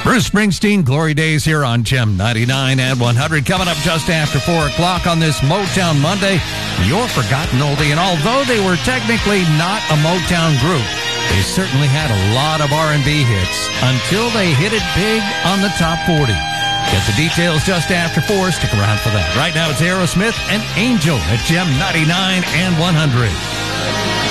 Bruce Springsteen, Glory Days here on Gem 99 and 100. Coming up just after 4 o'clock on this Motown Monday, your forgotten oldie. And although they were technically not a Motown group, they certainly had a lot of R&B hits until they hit it big on the top 40. Get the details just after 4. Stick around for that. Right now it's Aerosmith and Angel at Gem 99 and 100.